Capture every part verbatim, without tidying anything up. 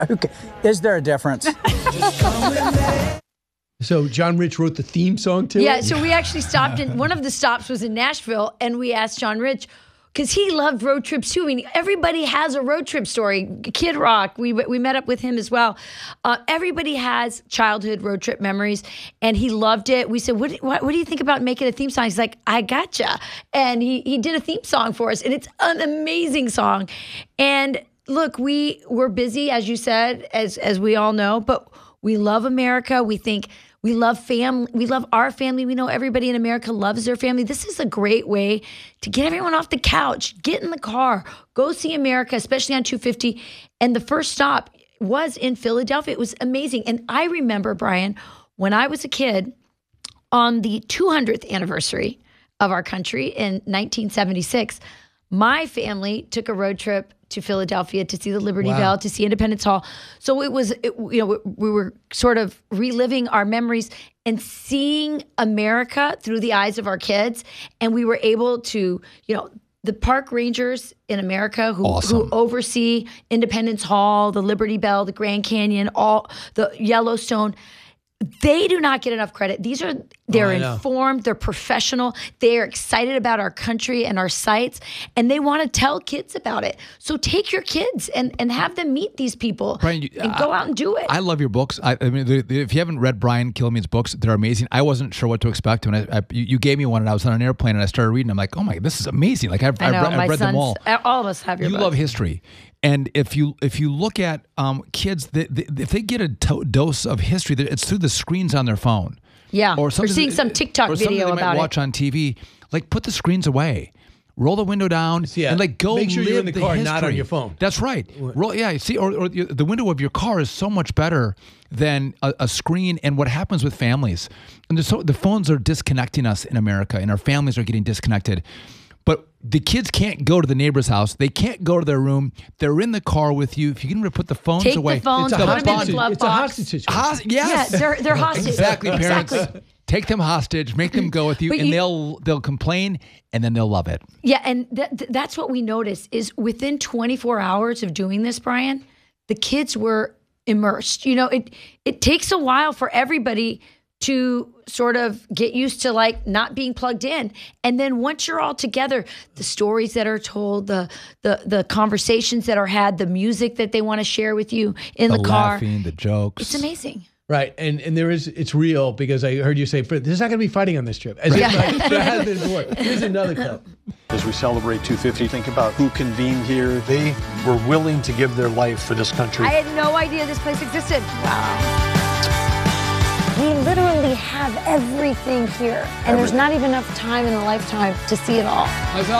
Okay. Is there a difference? So John Rich wrote the theme song to Yeah, it? so we actually stopped in, one of the stops was in Nashville, and we asked John Rich, because he loved road trips too. I mean, everybody has a road trip story. Kid Rock, we we met up with him as well. Uh, everybody has childhood road trip memories, and he loved it. We said, what, what, what do you think about making a theme song? He's like, I gotcha. And he, he did a theme song for us, and it's an amazing song. And look, we, we're busy, as you said, as as we all know, but we love America. We think... We love family. We love our family. We know everybody in America loves their family. This is a great way to get everyone off the couch, get in the car, go see America, especially on two fifty. And the first stop was in Philadelphia. It was amazing. And I remember, Brian, when I was a kid, on the two hundredth anniversary of our country in nineteen seventy-six, my family took a road trip to Philadelphia to see the Liberty Wow. Bell, to see Independence Hall. So it was, it, you know, we were sort of reliving our memories and seeing America through the eyes of our kids. And we were able to, you know, the park rangers in America who, Awesome. who oversee Independence Hall, the Liberty Bell, the Grand Canyon, all the Yellowstone, they do not get enough credit. These are, they're Oh, I know. informed, they're professional, they're excited about our country and our sites, and they want to tell kids about it. So take your kids and, and have them meet these people Brian, you- and go out and do it. I love your books. I, I mean, the, the, if you haven't read Brian Kilmeade's books, they're amazing. I wasn't sure what to expect when I, I you you gave me one, and I was on an airplane, and I started reading. I'm like, oh my, this is amazing. Like I've, I I've, know, read, my I've read them sons, all. all of us have your You books. love history, and if you if you look at um, kids, they, they, if they get a to- dose of history, it's through the screens on their phone. Yeah, or or something seeing that- some TikTok or something video they might about watch it. on T V. Like put the screens away. Roll the window down Yeah, and like go make sure you're live in the car, not on history. your phone. That's right. Roll, yeah, see, or, or the the window of your car is so much better than a, a screen. And what happens with families, and the, so the phones are disconnecting us in America, and our families are getting disconnected. But the kids can't go to the neighbor's house. They can't go to their room. They're in the car with you. If you can put the phones Take away, the phones, It's a put them in the hostage. glove It's a box. hostage situation. Hos- yes. Yeah, they're they're hostage. Exactly, parents. Exactly. Take them hostage, make them go with you, But and you- they'll they'll complain, and then they'll love it. Yeah, and th- th- that's what we noticed is within twenty-four hours of doing this, Brian, the kids were immersed. You know, it it takes a while for everybody to sort of get used to like not being plugged in. And then once you're all together, the stories that are told, the the the conversations that are had, the music that they want to share with you in the, The car. laughing, the jokes. It's amazing. Right, and and there is, it's real because I heard you say, there's not going to be fighting on this trip. As if, like, there has been before. Here's another clip. As we celebrate two fifty, think about who convened here. They were willing to give their life for this country. I had no idea this place existed. Wow. We literally have everything here, and there's not even enough time in a lifetime to see it all.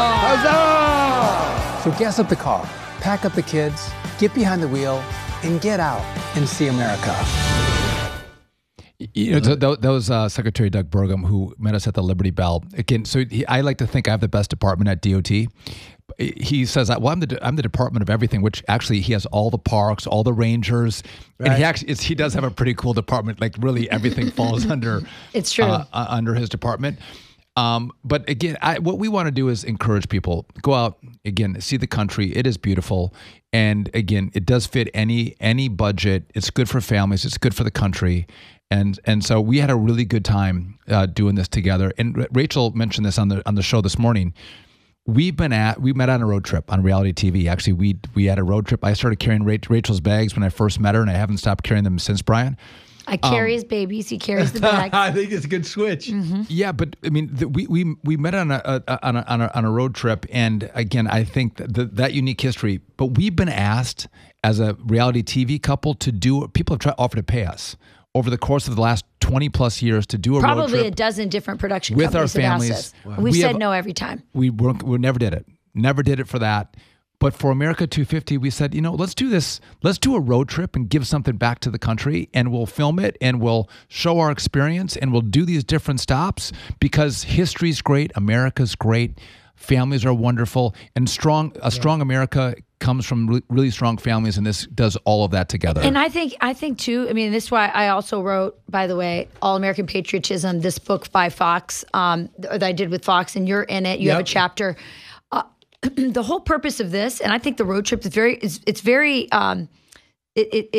So gas up the car, pack up the kids, get behind the wheel, and get out and see America. You know, th- th- that was uh, Secretary Doug Burgum who met us at the Liberty Bell. Again, so he, I like to think I have the best department at D O T. He says, "Well, I'm the de- I'm the department of everything," which actually he has all the parks, all the rangers, and he Right. actually it's, he does have a pretty cool department. Like really, everything falls under It's true. uh, uh, under his department. Um, but again, I, what we want to do is encourage people go out again, see the country. It is beautiful, and again, it does fit any any budget. It's good for families. It's good for the country. And and so we had a really good time uh, doing this together. And R- Rachel mentioned this on the on the show this morning. We've been at we met on a road trip on reality T V. Actually, we we had a road trip. I started carrying Rach- Rachel's bags when I first met her, and I haven't stopped carrying them since, Brian. I carry his babies. He carries the bags. I think it's a good switch. Yeah, but I mean, the, we we we met on a, a on a on a on a road trip, and again, I think that the, that unique history. But we've been asked as a reality T V couple to do. People have tried offered to pay us over the course of the last twenty plus years to do a road Probably a trip dozen different production with our companies have asked families. us. We've We said have- no every time. We were, we never did it. Never did it for that. But for America two fifty, we said, you know, let's do this. Let's do a road trip and give something back to the country, and we'll film it and we'll show our experience and we'll do these different stops because history's great, America's great, families are wonderful, and strong. A strong America comes from re- really strong families, and this does all of that together. And I think, I think too. I mean, this is why I also wrote, by the way, All American Patriotism. This book by Fox, um, that I did with Fox, and you're in it. You have a Yep. chapter. Uh, the whole purpose of this, and I think the road trip is very, is it's very. Um, It, it,